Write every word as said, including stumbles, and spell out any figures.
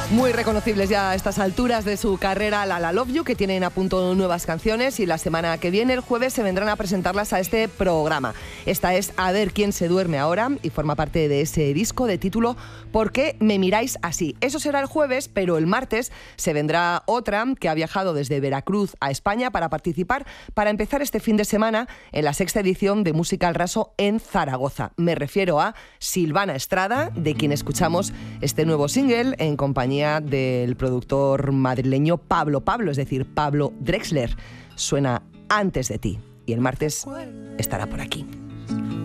Muy reconocibles ya a estas alturas de su carrera La La Love You, que tienen a punto nuevas canciones y la semana que viene, el jueves, se vendrán a presentarlas a este programa. Esta es A ver quién se duerme ahora y forma parte de ese disco de título ¿Por qué me miráis así? Eso será el jueves, pero el martes se vendrá otra que ha viajado desde Veracruz a España para participar, para empezar este fin de semana en la sexta edición de Música al Raso en Zaragoza. Me refiero a Silvana Estrada, de quien escuchamos este nuevo single en compañía del productor madrileño Pablo Pablo, es decir, Pablo Drexler. Suena Antes de ti y el martes estará por aquí.